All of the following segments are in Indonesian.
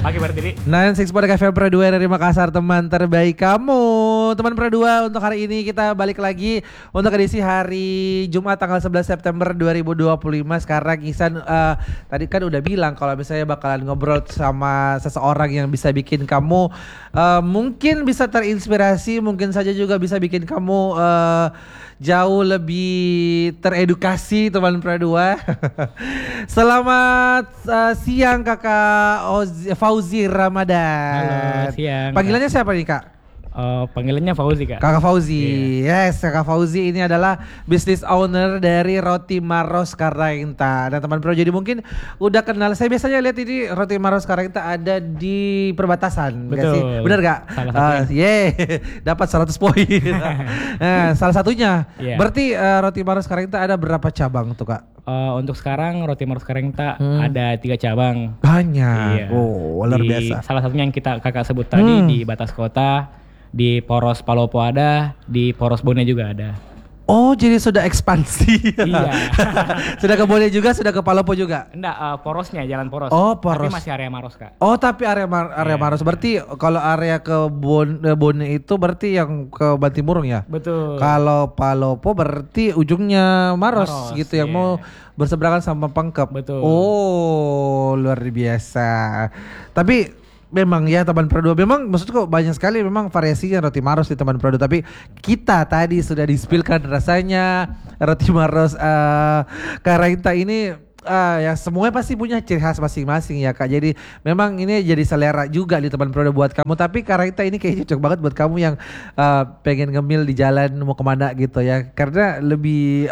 Pagi berdiri. 96 Podcast FM Pro 2 dari Makassar, teman terbaik kamu. Teman Pro 2, untuk hari ini kita balik lagi untuk edisi hari Jumat tanggal 11 September 2025. Sekarang Ihsan tadi kan udah bilang kalau misalnya bakalan ngobrol sama seseorang yang bisa bikin kamu mungkin bisa terinspirasi, mungkin saja juga bisa bikin kamu jauh lebih teredukasi, teman Pro 2. Selamat siang Kakak Fauzi Ramadan. Halo, siang. Panggilannya siapa nih Kak? Panggilannya Fauzi, Kak. Kakak Fauzi. Yes, Kakak Fauzi ini adalah business owner dari Roti Maros Karaengta. Dan teman Pro jadi mungkin udah kenal. Saya biasanya lihat ini Roti Maros Karaengta ada di perbatasan. Betul. Gak sih? Bener gak? Salah satunya. Dapat 100 poin. Nah, salah satunya. Yeah. Berarti Roti Maros Karaengta ada berapa cabang tuh Kak? Untuk sekarang Roti Maros Karaengta ada 3 cabang. Banyak. Iya. Oh, luar biasa. Salah satunya yang kakak sebut tadi di Batas Kota, di Poros Palopo ada, di Poros Bone juga ada. Oh, jadi sudah ekspansi. Iya. Sudah ke Bone juga, sudah ke Palopo juga. Enggak, porosnya jalan poros. Oh, poros. Tapi masih area Maros, Kak. Oh, tapi area Maros. Berarti kalau area ke Bone itu berarti yang ke Bantimurung ya? Betul. Kalau Palopo berarti ujungnya Maros gitu, yang mau berseberangan sama Pangkep. Betul. Oh, luar biasa. Tapi memang ya teman Pro 2, memang maksudku banyak sekali memang variasinya Roti Maros di teman Pro 2. Tapi kita tadi sudah di-spillkan rasanya Roti Maros Karaengta ini ya semuanya pasti punya ciri khas masing-masing ya Kak. Jadi memang ini jadi selera juga di teman Pro 2 buat kamu. Tapi Karaengta ini kayaknya cocok banget buat kamu yang pengen ngemil di jalan mau kemana gitu ya. Karena lebih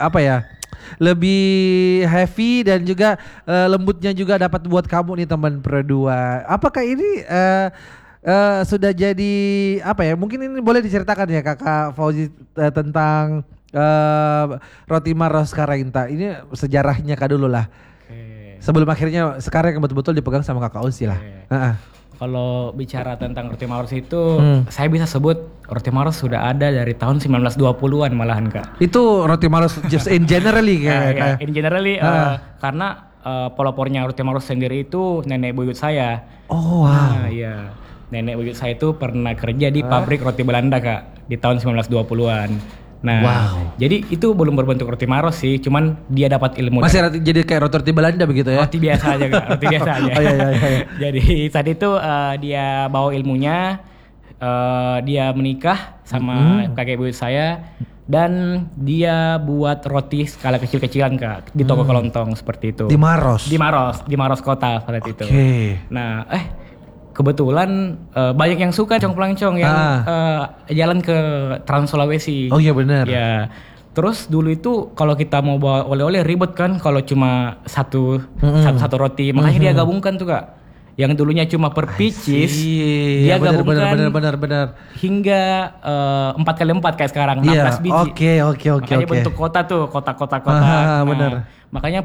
lebih heavy dan juga lembutnya juga dapat buat kamu nih teman Pro 2. Apakah ini sudah jadi mungkin ini boleh diceritakan ya Kakak Fauzi tentang Roti Maros Karaengta. Ini sejarahnya Kak dulu lah. Sebelum akhirnya sekarang yang betul-betul dipegang sama Kakak Uzi lah. Kalau bicara tentang Roti Maros itu, saya bisa sebut Roti Maros sudah ada dari tahun 1920-an malahan Kak. Itu Roti Maros just in generally kayak. In generally karena pelopornya Roti Maros sendiri itu nenek buyut saya. Oh wow. Nah, iya. Nenek buyut saya itu pernah kerja di pabrik roti Belanda Kak di tahun 1920-an. Nah, jadi itu belum berbentuk Roti Maros sih, cuman dia dapat ilmu. Masih jadi kayak roti Belanda begitu ya? Roti biasa aja Kak, roti biasa aja. Oh, iya. Jadi saat itu dia bawa ilmunya, dia menikah sama kakek buyut saya dan dia buat roti skala kecil-kecilan Kak di toko kelontong seperti itu. Di Maros? Di Maros kota saat itu. Nah, kebetulan banyak yang suka congklangcong yang jalan ke Trans Sulawesi. Oh iya benar. Ya. Terus dulu itu kalau kita mau bawa oleh-oleh ribet kan kalau cuma satu roti. Makanya dia gabungkan tuh Kak. Yang dulunya cuma per pieces, dia gabungkan benar. hingga 4x4 kayak sekarang 16 biji. Makanya bentuk kota tuh, kota-kota. Benar. Makanya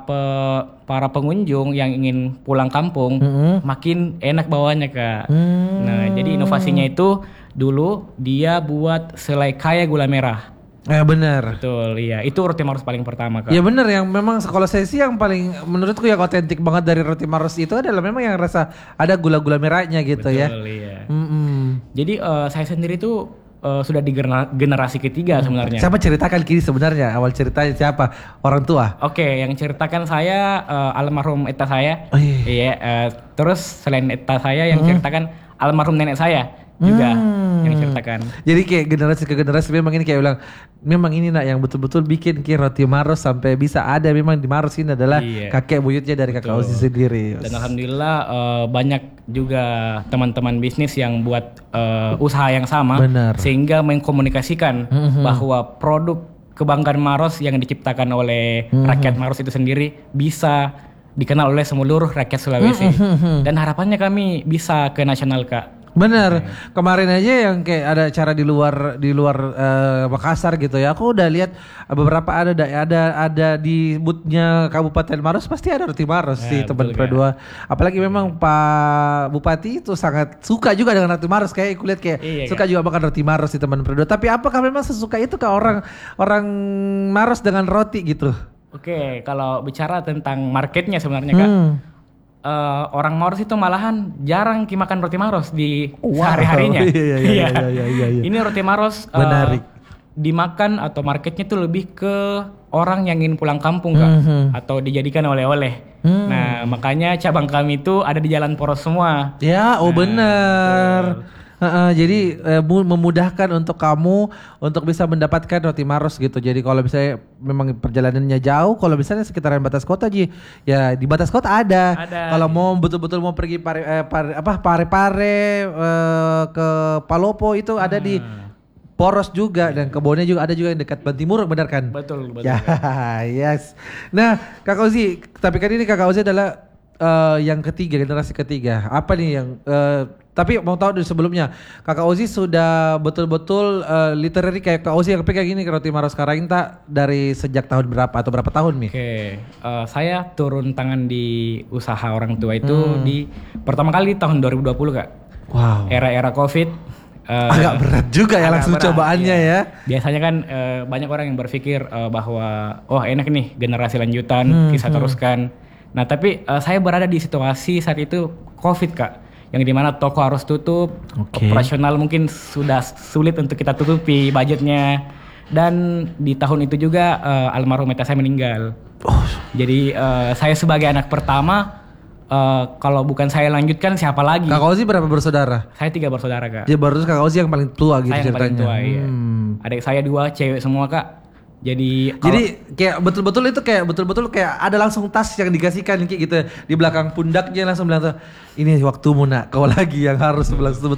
para pengunjung yang ingin pulang kampung makin enak bawanya Kak. Nah, jadi inovasinya itu dulu dia buat selai kaya gula merah. Benar. Betul, iya. Itu Roti Maros paling pertama Kak. Ya benar, yang memang kalau saya sih yang paling menurutku yang otentik banget dari Roti Maros itu adalah memang yang rasa ada gula-gula merahnya gitu. Betul, ya. Betul, iya. Jadi saya sendiri tuh sudah di generasi ketiga sebenarnya. Siapa ceritakan kini sebenarnya? Awal ceritanya siapa? Orang tua? Oke, yang ceritakan saya almarhum eta saya. Iya, terus selain eta saya yang ceritakan almarhum nenek saya juga yang ceritakan. Jadi kayak generasi ke generasi memang ini kayak bilang memang ini nak yang betul-betul bikin Roti Maros sampai bisa ada memang di Maros ini adalah kakek buyutnya dari Kakak Uzi sendiri. Dan alhamdulillah banyak juga teman-teman bisnis yang buat usaha yang sama. Benar. Sehingga mengkomunikasikan bahwa produk kebanggaan Maros yang diciptakan oleh rakyat Maros itu sendiri bisa dikenal oleh seluruh rakyat Sulawesi. Dan harapannya kami bisa ke nasional Kak. Bener, kemarin aja yang kayak ada acara di luar Makassar gitu ya. Aku udah lihat beberapa ada di boothnya Kabupaten Maros, pasti ada Roti Maros sih teman Pro 2. Apalagi memang Pak Bupati itu sangat suka juga dengan Roti Maros, kayak aku lihat kayak suka juga makan Roti Maros di teman Pro 2. Tapi apakah memang sesuka itu ke orang Maros dengan roti gitu? Oke, kalau bicara tentang marketnya sebenarnya Kak. orang Maros itu malahan jarang makan roti Maros di Wow. sehari-harinya. Iya. Ini roti Maros Menarik. dimakan atau marketnya tuh lebih ke orang yang ingin pulang kampung Kak, atau dijadikan oleh-oleh. Nah makanya cabang kami itu ada di Jalan Poros semua. Ya, benar. Jadi memudahkan untuk kamu untuk bisa mendapatkan roti Maros gitu. Jadi kalau misalnya memang perjalanannya jauh, kalau misalnya sekitaran batas kota Ji, ya di batas kota ada. Kalau mau betul-betul mau pergi Parepare ke Palopo itu ada di Poros juga, dan kebunnya juga ada juga yang dekat Bantimur, benar kan? Betul. Ya, yes. Nah, Kakak Ozi, tapi kan ini Kakak Ozi adalah yang ketiga, generasi ketiga. Apa nih yang tapi mau tahu dari sebelumnya, Kakak Ozi sudah betul-betul literary kayak Kak Ozi yang kayak gini ke Roti Maros Karainta dari sejak tahun berapa atau berapa tahun nih? Oke, saya turun tangan di usaha orang tua itu di pertama kali di tahun 2020 Kak. Wow. Era-era Covid. Agak berat juga ya langsung berat, cobaannya ya. Biasanya kan banyak orang yang berpikir bahwa enak nih generasi lanjutan bisa teruskan. Nah tapi saya berada di situasi saat itu Covid Kak, yang dimana toko harus tutup, operasional mungkin sudah sulit untuk kita tutupi budgetnya, dan di tahun itu juga almarhum meta saya meninggal. Jadi saya sebagai anak pertama, kalau bukan saya lanjutkan siapa lagi? Kakak Ozi berapa bersaudara? Saya 3 bersaudara Kak. Jadi baru Kakak Ozi yang paling tua gitu Saya yang paling ceritanya. tua, iya. Adik saya 2 cewek semua Kak. Jadi kayak betul-betul itu kayak ada langsung tas yang dikasihkan kayak gitu di belakang pundaknya, langsung bilang tuh, ini waktumu nak, kau lagi yang harus bilang